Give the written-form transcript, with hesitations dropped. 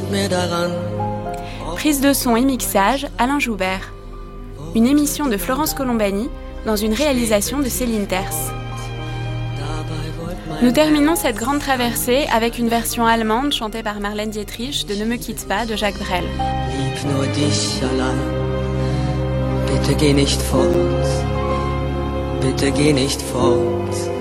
Prise de son et mixage, Alain Joubert. Une émission de Florence Colombani dans une réalisation de Céline Terce. Nous terminons cette grande traversée avec une version allemande chantée par Marlène Dietrich de Ne me quitte pas de Jacques Brel. Lieb nur dich allein, bitte geh nicht fort, bitte geh nicht fort.